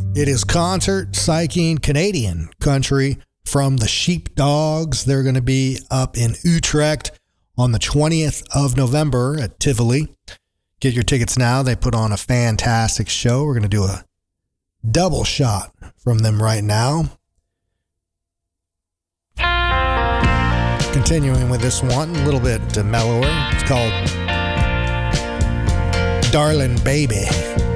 It is concert, psyching, Canadian country from the Sheepdogs. They're going to be up in Utrecht on the 20th of November at Tivoli. Get your tickets now. They put on a fantastic show. We're going to do a double shot from them right now. Continuing with this one, a little bit mellower. It's called Darling Baby.